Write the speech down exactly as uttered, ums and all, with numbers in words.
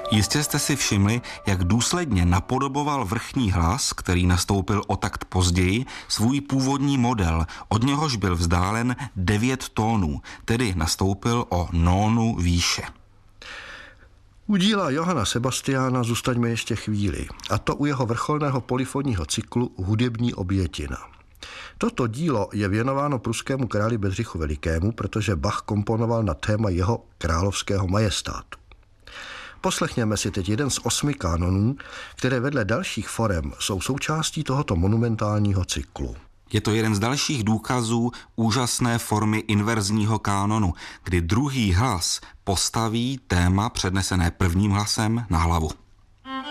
Jistě jste si všimli, jak důsledně napodoboval vrchní hlas, který nastoupil o takt později, svůj původní model, od něhož byl vzdálen devět tónů, tedy nastoupil o nónu výše. U díla Johanna Sebastiana zůstaňme ještě chvíli, a to u jeho vrcholného polyfonního cyklu Hudební obětina. Toto dílo je věnováno pruskému králi Bedřichu Velikému, protože Bach komponoval na téma jeho královského majestátu. Poslechněme si teď jeden z osmi kánonů, které vedle dalších forem jsou součástí tohoto monumentálního cyklu. Je to jeden z dalších důkazů úžasné formy inverzního kánonu, kdy druhý hlas postaví téma přednesené prvním hlasem na hlavu.